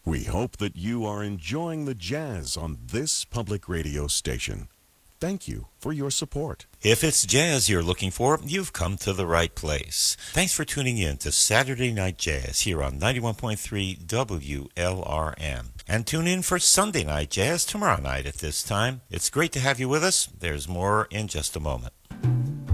We hope that you are enjoying the jazz on this public radio station. Thank you for your support. If it's jazz you're looking for, you've come to the right place. Thanks for tuning in to Saturday Night Jazz here on 91.3 WLRN. And tune in for Sunday Night Jazz tomorrow night at this time. It's great to have you with us. There's more in just a moment.